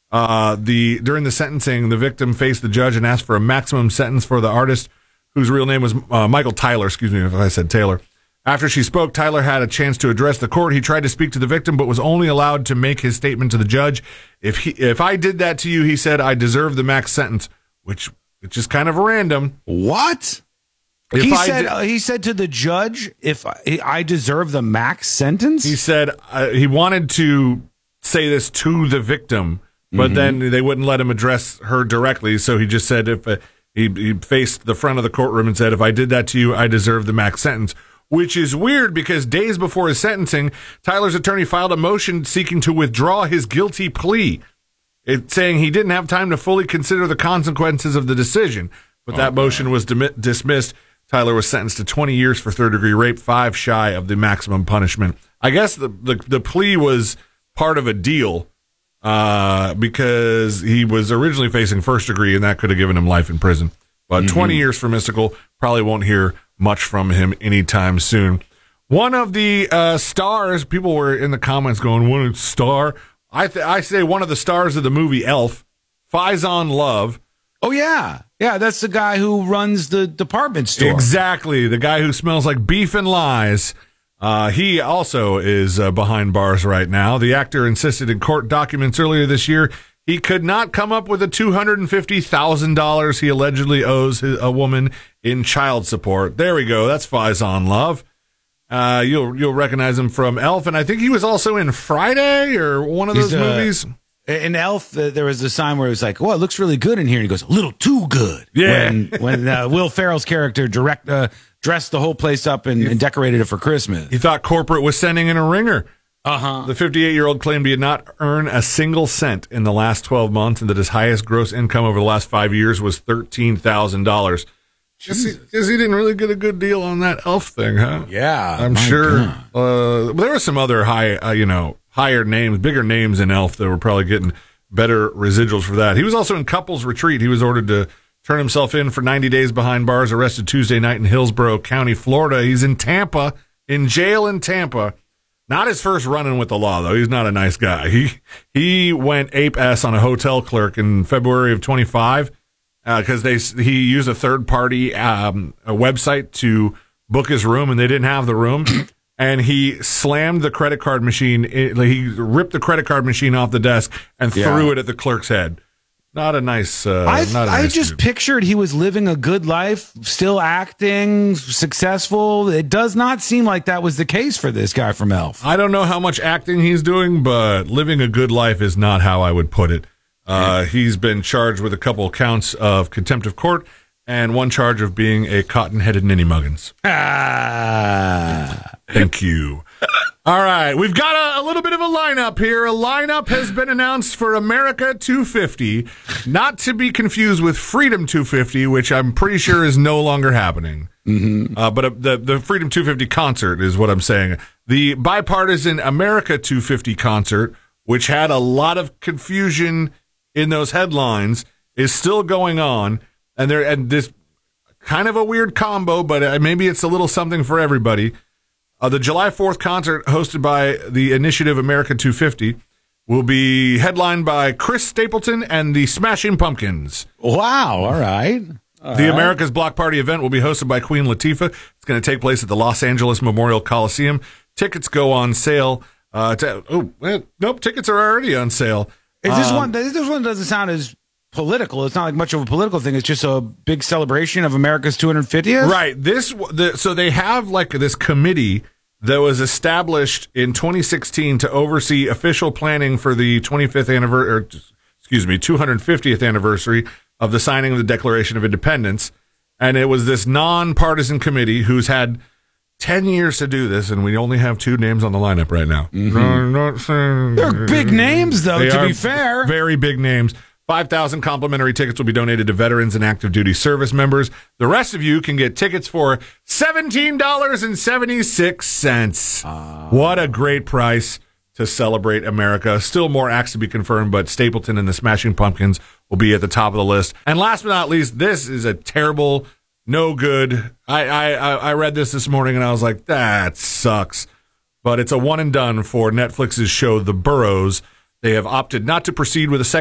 During the sentencing, the victim faced the judge and asked for a maximum sentence for the artist, whose real name was Michael Tyler. Excuse me if I said Taylor. After she spoke, Tyler had a chance to address the court. He tried to speak to the victim, but was only allowed to make his statement to the judge. If I did that to you, he said, I deserve the max sentence, which is kind of random. What? He said to the judge, if I deserve the max sentence? He said he wanted to say this to the victim, but then they wouldn't let him address her directly. So he just said, he faced the front of the courtroom and said, if I did that to you, I deserve the max sentence. Which is weird because days before his sentencing, Tyler's attorney filed a motion seeking to withdraw his guilty plea. Saying he didn't have time to fully consider the consequences of the decision. But that motion was dismissed. Tyler was sentenced to 20 years for third-degree rape, 5 shy of the maximum punishment. I guess the plea was part of a deal because he was originally facing first degree, and that could have given him life in prison. But 20 years for Mystikal, probably won't hear much from him anytime soon. One of the stars, people were in the comments going, what a star. I say one of the stars of the movie Elf, Faizon Love. Oh, yeah. Yeah, that's the guy who runs the department store. Exactly. The guy who smells like beef and lies. He also is behind bars right now. The actor insisted in court documents earlier this year he could not come up with the $250,000 he allegedly owes a woman in child support. There we go. That's Faizon Love. You'll recognize him from Elf, and I think he was also in Friday or one of those movies. In Elf, there was a sign where it was like, "Oh, it looks really good in here," and he goes, "A little too good." Yeah. When Will Ferrell's character dressed the whole place up and decorated it for Christmas. He thought corporate was sending in a ringer. Uh-huh. The 58-year-old claimed he did not earn a single cent in the last 12 months, and that his highest gross income over the last 5 years was $13,000. Because he didn't really get a good deal on that Elf thing, huh? Yeah, I'm sure. There were some other higher names, bigger names in Elf that were probably getting better residuals for that. He was also in Couples Retreat. He was ordered to turn himself in for 90 days behind bars, arrested Tuesday night in Hillsborough County, Florida. He's in Tampa, in jail in Tampa. Not his first run-in with the law, though. He's not a nice guy. He went ape-ass on a hotel clerk in February of 25 because he used a third-party a website to book his room, and they didn't have the room. And he slammed the credit card machine. He ripped the credit card machine off the desk and threw it at the clerk's head. Not a nice. I just pictured he was living a good life, still acting, successful. It does not seem like that was the case for this guy from Elf. I don't know how much acting he's doing, but living a good life is not how I would put it. He's been charged with a couple counts of contempt of court and one charge of being a cotton-headed ninny muggins. Thank you. All right, we've got a little bit of a lineup here. A lineup has been announced for America 250, not to be confused with Freedom 250, which I'm pretty sure is no longer happening. But the Freedom 250 concert is what I'm saying. The bipartisan America 250 concert, which had a lot of confusion in those headlines, is still going on. And this kind of a weird combo, but maybe it's a little something for everybody. The July 4th concert, hosted by the Initiative America 250, will be headlined by Chris Stapleton and the Smashing Pumpkins. Wow, all right. The America's Block Party event will be hosted by Queen Latifah. It's going to take place at the Los Angeles Memorial Coliseum. Tickets go on sale. Tickets are already on sale. This one doesn't sound as political. It's not like much of a political thing. It's just a big celebration of America's 250th. Right. So they have like this committee that was established in 2016 to oversee official planning for the 250th anniversary of the signing of the Declaration of Independence. And it was this nonpartisan committee who's had 10 years to do this, and we only have 2 names on the lineup right now. They're big names, though, to be fair. Very big names. 5,000 complimentary tickets will be donated to veterans and active duty service members. The rest of you can get tickets for $17.76. What a great price to celebrate America. Still more acts to be confirmed, but Stapleton and the Smashing Pumpkins will be at the top of the list. And last but not least, this is a terrible, no good. I read this morning and I was like, that sucks. But it's a one and done for Netflix's show, The Burrows. They have opted not to proceed with a second